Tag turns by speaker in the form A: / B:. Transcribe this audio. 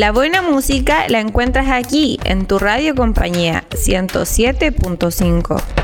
A: La buena música la encuentras aquí, en tu radio compañía 107.5.